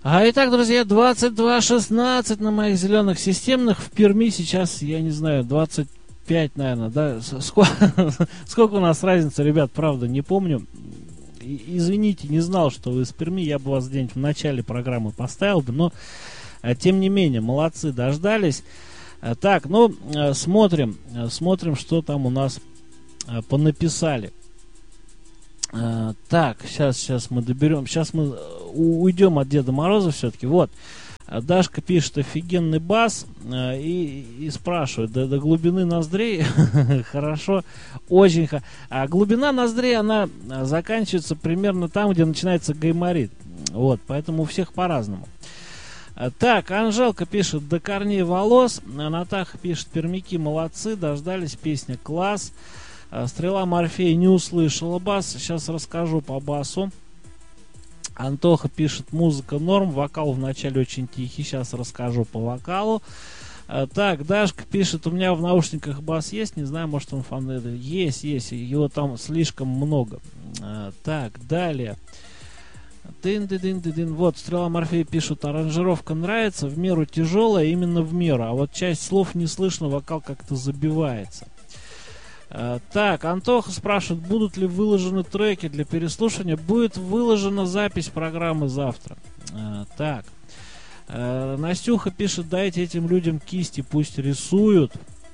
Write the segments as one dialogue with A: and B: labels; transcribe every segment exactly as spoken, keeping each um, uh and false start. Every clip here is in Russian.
A: А итак, друзья, двадцать два шестнадцать на моих зеленых системных. В Перми сейчас, я не знаю, двадцать пять, наверное, да? Сколько, сколько у нас разница, ребят, правда, не помню. Извините, не знал, что вы из Перми. Я бы вас где-нибудь в начале программы поставил бы, но тем не менее, молодцы, дождались. Так, ну, смотрим, смотрим, что там у нас понаписали. Так, сейчас, сейчас мы доберем. Сейчас мы уйдем от Деда Мороза все-таки. Вот. Дашка пишет офигенный бас и, и спрашивает, до, до глубины ноздрей хорошо, очень хорошо. А глубина ноздрей, она заканчивается примерно там, где начинается гайморит. Вот, поэтому у всех по-разному. Так, Анжелка пишет, до корней волос. Натаха пишет, пермяки молодцы, дождались, песня класс. Стрела Морфея не услышала бас. Сейчас расскажу по басу. Антоха пишет, музыка норм, вокал вначале очень тихий. Сейчас расскажу по вокалу. Так, Дашка пишет, у меня в наушниках бас есть. Не знаю, может он фан... Есть, есть. Его там слишком много. Так, далее. Дын-дын-дын-дын. Вот, Стрела Морфея пишут, аранжировка нравится, в меру тяжелая, именно в меру. А вот часть слов не слышно, вокал как-то забивается. Так, Антоха спрашивает, будут ли выложены треки для переслушивания. Будет выложена запись программы завтра. Так, Настюха пишет, дайте этим людям кисти, пусть рисуют.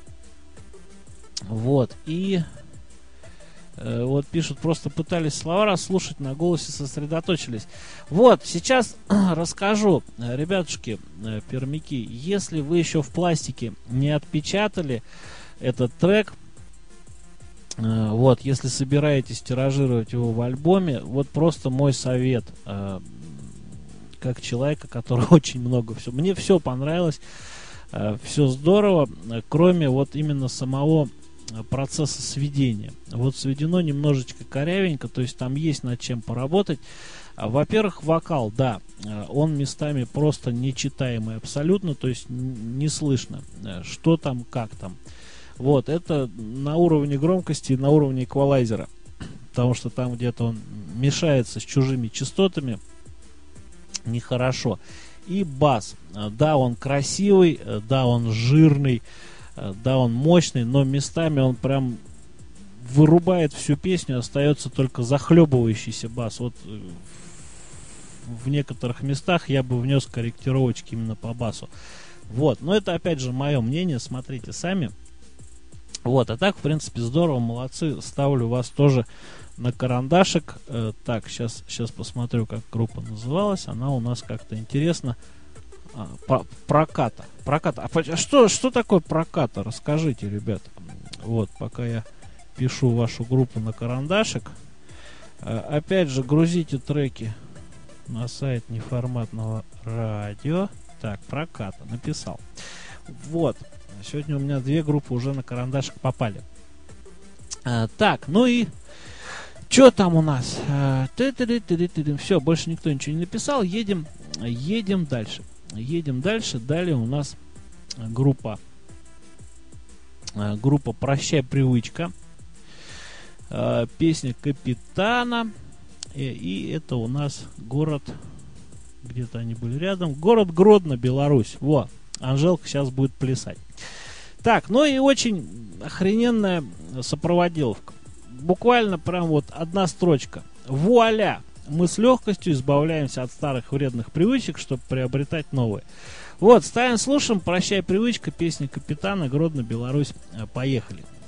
A: Вот, и вот пишут, просто пытались слова расслушать, на голосе сосредоточились. Вот, сейчас расскажу, ребятушки, пермяки, если вы еще в пластике не отпечатали этот трек, вот, если собираетесь тиражировать его в альбоме, вот просто мой совет, э, как человека, который очень много всего, мне все понравилось, э, все здорово, кроме вот именно самого процесса сведения. Вот сведено немножечко корявенько, то есть там есть над чем поработать. Во-первых, вокал, да, он местами просто нечитаемый абсолютно, то есть не слышно, что там, как там. Вот, это на уровне громкости, на уровне эквалайзера. Потому что там где-то он мешается с чужими частотами. Нехорошо. И бас. Да, он красивый, да, он жирный, да, он мощный, но местами он прям вырубает всю песню, остается только захлебывающийся бас. Вот в некоторых местах я бы внес корректировочки именно по басу. Вот, но это опять же мое мнение, смотрите сами. Вот, а так, в принципе, здорово, молодцы. Ставлю вас тоже на карандашик. Э, так, сейчас, сейчас посмотрю, как группа называлась. Она у нас как-то интересно. А, по, проката. Проката. А что, что такое проката? Расскажите, ребят. Вот, пока я пишу вашу группу на карандашик. Э, опять же, грузите треки на сайт неформатного радио. Так, проката. Написал. Вот. Сегодня у меня две группы уже на карандашик попали. А, так, ну и что там у нас? А, все, больше никто ничего не написал. Едем, едем дальше. Едем дальше. Далее у нас группа. Группа «Прощай, привычка». А, песня Капитана. И, и это у нас город. Где-то они были рядом. Город Гродно, Беларусь. Во. Анжелка сейчас будет плясать. Так, ну и очень охрененная сопроводиловка. Буквально прям вот одна строчка. Вуаля! Мы с легкостью избавляемся от старых вредных привычек, чтобы приобретать новые. Вот, ставим, слушаем. Прощай, привычка. Песня Капитана. Гродно, Беларусь. Поехали.